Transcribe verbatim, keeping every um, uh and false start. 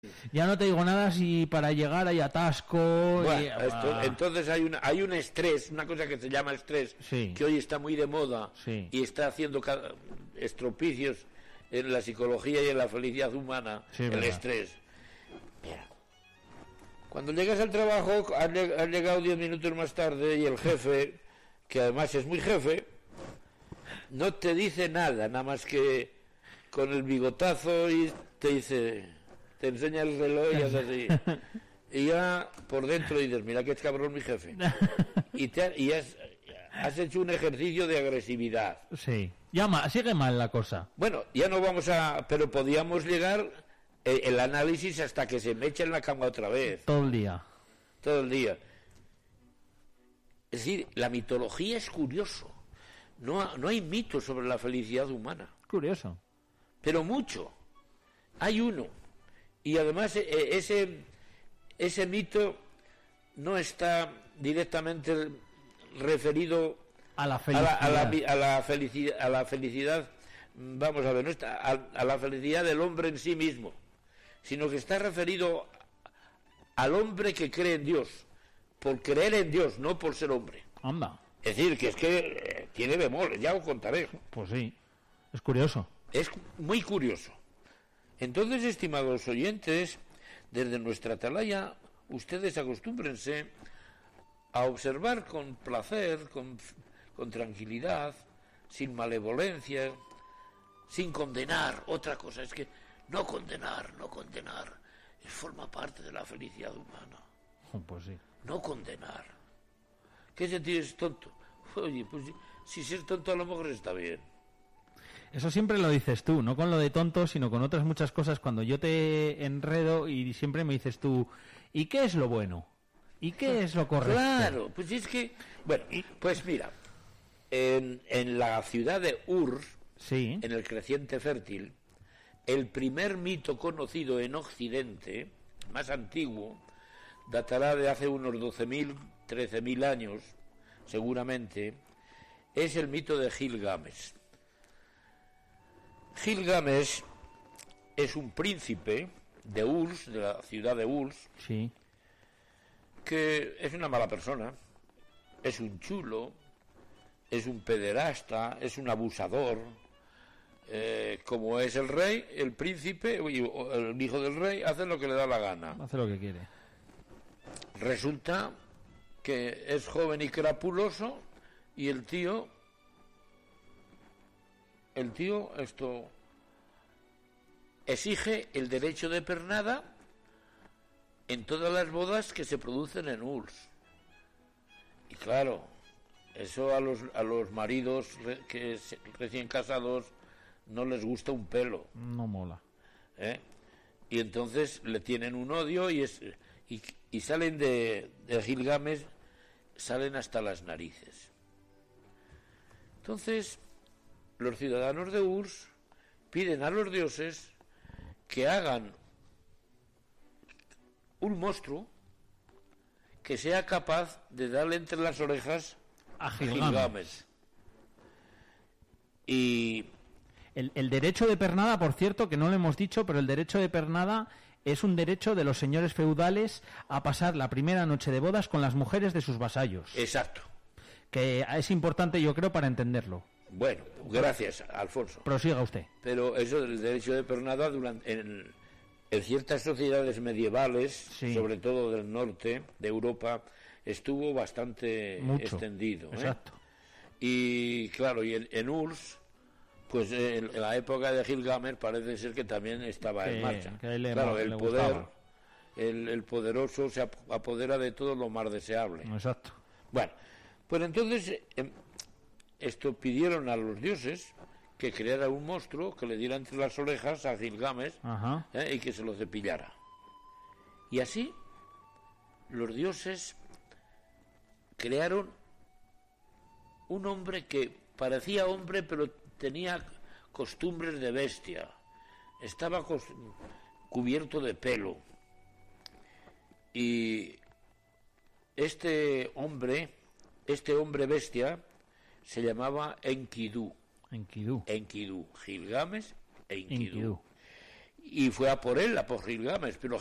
Ya no te digo nada si para llegar hay atasco. Bueno, y... esto, ah. entonces hay una, hay un estrés, una cosa que se llama estrés, sí. que hoy está muy de moda sí. y está haciendo cada, estropicios en la psicología y en la felicidad humana, sí, el verdad. estrés. Mira, cuando llegas al trabajo, has, has llegado diez minutos más tarde y el jefe, que además es muy jefe, no te dice nada, nada más que con el bigotazo y te dice... te enseña el reloj y haces así. Y ya por dentro dices, mira que es cabrón mi jefe. Y, te, y has, has hecho un ejercicio de agresividad. Sí. Ya ma, sigue mal la cosa. Bueno, ya no vamos a... pero podíamos llegar eh, el análisis hasta que se me eche en la cama otra vez. Todo el día. Todo el día. Es decir, la mitología es curioso. No, no hay mitos sobre la felicidad humana. Curioso. Pero mucho. Hay uno. Y además ese ese mito no está directamente referido a la felicidad, a la, a la, a la felicidad, a la felicidad, vamos a ver, no está a, a la felicidad del hombre en sí mismo, sino que está referido al hombre que cree en Dios, por creer en Dios, no por ser hombre. Anda. Es decir, que es que eh, tiene bemoles, ya os contaré. Pues sí, es curioso. Es muy curioso. Entonces, estimados oyentes, desde nuestra atalaya, ustedes acostúmbrense a observar con placer, con, con tranquilidad, sin malevolencia, sin condenar. Otra cosa es que no condenar, no condenar, es forma parte de la felicidad humana. Pues sí. No condenar. ¿Qué sentir es tonto? Oye, pues si ser tonto a lo mejor está bien. Eso siempre lo dices tú, no con lo de tonto, sino con otras muchas cosas. Cuando yo te enredo y siempre me dices tú, ¿y qué es lo bueno? ¿Y qué es lo correcto? Claro, pues es que, bueno, pues mira, en, en la ciudad de Ur, sí. en el creciente fértil, el primer mito conocido en Occidente, más antiguo, datará de hace unos doce mil, trece mil años, seguramente, es el mito de Gilgamesh. Gilgamesh es un príncipe de Urs, de la ciudad de Urs, sí. que es una mala persona, es un chulo, es un pederasta, es un abusador, eh, como es el rey, el príncipe, el hijo del rey, hace lo que le da la gana. Hace lo que quiere. Resulta que es joven y crapuloso y el tío... El tío esto exige el derecho de pernada en todas las bodas que se producen en Urs. Y claro, eso a los a los maridos re, que se, recién casados no les gusta un pelo. No mola. ¿Eh? Y entonces le tienen un odio y es y, y salen de, de Gilgamesh, salen hasta las narices. Entonces los ciudadanos de Urs piden a los dioses que hagan un monstruo que sea capaz de darle entre las orejas a Gilgamesh. Gilgamesh. Y el, el derecho de pernada, por cierto, que no lo hemos dicho, pero el derecho de pernada es un derecho de los señores feudales a pasar la primera noche de bodas con las mujeres de sus vasallos. Exacto. Que es importante, yo creo, para entenderlo. Bueno, gracias, Alfonso. Prosiga usted. Pero eso del derecho de pernada durante, en, en ciertas sociedades medievales, sí. sobre todo del norte de Europa, estuvo bastante Mucho. extendido. Exacto. ¿eh? Y claro, y en, en Urs, pues en, en la época de Gilgamesh parece ser que también estaba que, en marcha. Que le, claro, le el gustaba. poder, el, el poderoso se apodera de todo lo más deseable. Exacto. Bueno, pues entonces... Eh, Esto pidieron a los dioses que creara un monstruo que le diera entre las orejas a Gilgamesh ¿eh? y que se lo cepillara. Y así los dioses crearon un hombre que parecía hombre pero tenía costumbres de bestia. Estaba cubierto de pelo. Y este hombre, este hombre bestia, se llamaba Enkidu. Enkidu. Enkidu. Gilgamesh e Enkidu. Enkidu. y fue a por él, a por Gilgamesh, pero